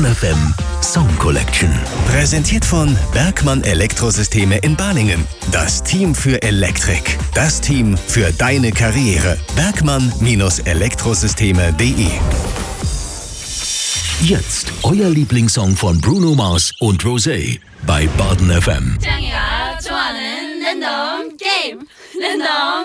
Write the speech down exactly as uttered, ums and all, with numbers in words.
Baden F M Song Collection. Präsentiert von Bergmann Elektrosysteme in Balingen. Das Team für Elektrik. Das Team für deine Karriere. Bergmann Elektrosysteme punkt de. Jetzt euer Lieblingssong von Bruno Mars und Rosé bei Baden F M.